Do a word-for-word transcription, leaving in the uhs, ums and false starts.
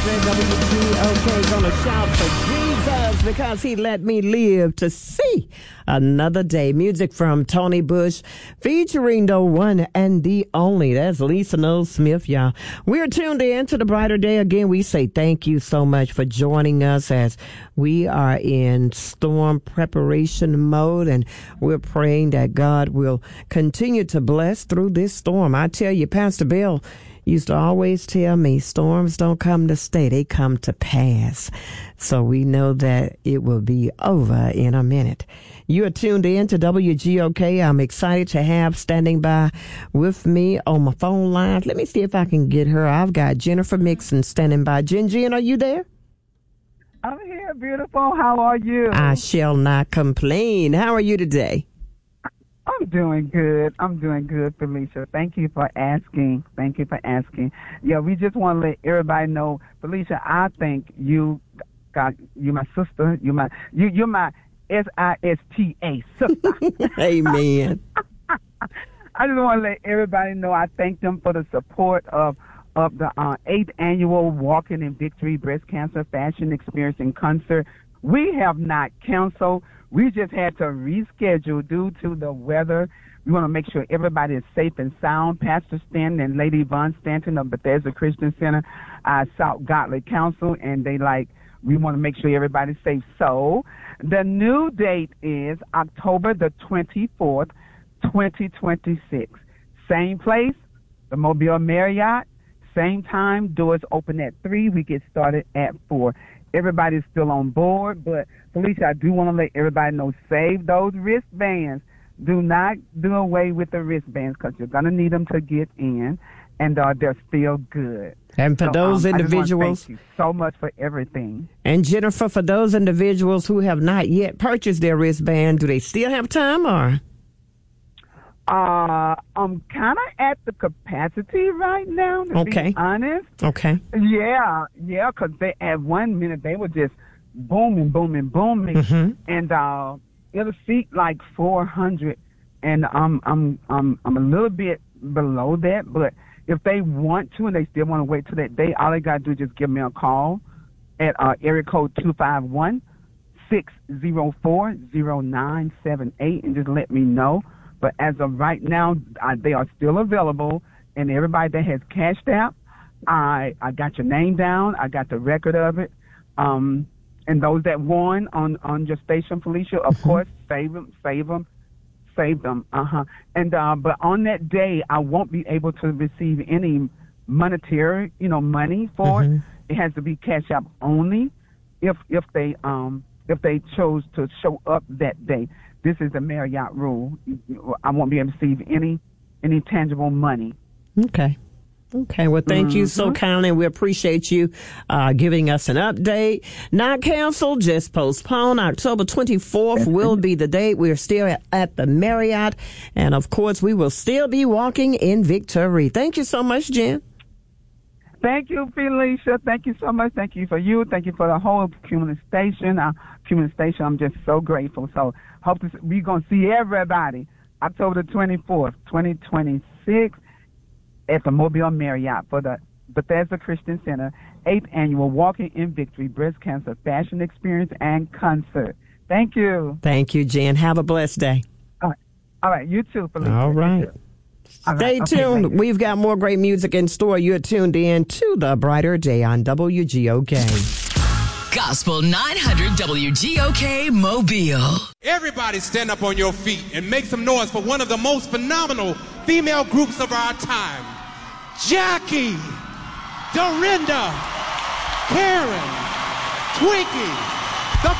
hundred W G O K. Gonna shout for Jesus because he let me live to see another day. Music from Tony Bush featuring the one and the only. That's Lisa Noel Smith, y'all. We're tuned in to the brighter day. Again, we say thank you so much for joining us as we are in storm preparation mode, and we're praying that God will continue to bless through this storm. I tell you, Pastor Bill used to always tell me, storms don't come to stay, they come to pass. So we know that it will be over in a minute. You are tuned in to W G O K. I'm excited to have standing by with me on my phone line. Let me see if I can get her. I've got Jennifer Mixon standing by. Jen Jen, are you there? I'm here, beautiful. How are you? I shall not complain. How are you today? I'm doing good. I'm doing good, Felicia. Thank you for asking. Thank you for asking. Yeah, we just want to let everybody know, Felicia, I think you got you my sister. You my you you're my S I S T A sister. Amen. I just want to let everybody know I thank them for the support of of the uh, eighth annual Walking in Victory Breast Cancer Fashion Experience and Concert. We have not canceled. We just had to reschedule due to the weather. We want to make sure everybody is safe and sound. Pastor Stanton and Lady Von Stanton of Bethesda Christian Center uh, sought godly counsel, and they like, we want to make sure everybody's safe. So the new date is October the twenty-fourth, twenty twenty-six. Same place, the Mobile Marriott. Same time, doors open at three. We get started at four. Everybody's still on board, but Felicia, I do want to let everybody know, save those wristbands. Do not do away with the wristbands because you're going to need them to get in, and uh, they're still good. And for so, those um, individuals, thank you so much for everything. And Jennifer, for those individuals who have not yet purchased their wristband, do they still have time or? Uh, I'm kind of at the capacity right now, to okay. be honest. Okay. Yeah, yeah, because they at one minute they were just booming, booming, booming, mm-hmm. and uh, it'll seat like four hundred, and I'm I'm I'm I'm a little bit below that, but if they want to and they still want to wait till that day, all they gotta do is just give me a call at uh, area code two five one, six zero four, zero nine seven eight, and just let me know. But as of right now, uh, they are still available, and everybody that has cashed out, I I got your name down, I got the record of it, um, and those that won on, on your station, Felicia, of mm-hmm. course, save them, save them, save them, uh-huh. And uh, but on that day, I won't be able to receive any monetary, you know, money for mm-hmm. it. It has to be cash out only if if they um if they chose to show up that day. This is the Marriott rule. I won't be able to receive any any tangible money. Okay. Okay. Well, thank mm-hmm. you so kindly. We appreciate you uh, giving us an update. Not canceled, just postponed. October twenty-fourth will be the date. We're still at, at the Marriott. And, of course, we will still be walking in victory. Thank you so much, Jen. Thank you, Felicia. Thank you so much. Thank you for you. Thank you for the whole community station. Our community station, I'm just so grateful. So hope to, we're going to see everybody October the twenty-fourth, twenty twenty-six at the Mobile Marriott for the Bethesda Christian Center eighth Annual Walking in Victory Breast Cancer Fashion Experience and Concert. Thank you. Thank you, Jen. Have a blessed day. All right. All right. You too, Felicia. All right. Stay okay, tuned. okay, We've got more great music in store. You're tuned in to The Brighter Day on W G O K. Gospel nine hundred W G O K Mobile. Everybody stand up on your feet and make some noise for one of the most phenomenal female groups of our time. Jackie, Dorinda, Karen, Twinkie,